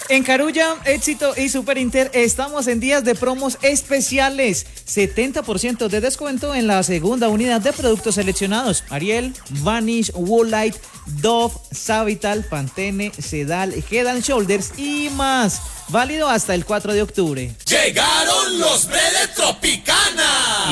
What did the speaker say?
En Carulla, Éxito y Super Inter estamos en días de promos especiales. 70% de descuento en la segunda unidad de productos seleccionados. Ariel, Vanish, Woolite, Dove, Savital, Pantene, Sedal, Head and Shoulders y más. Válido hasta el 4 de octubre. Llegaron los Bredes Tropicana.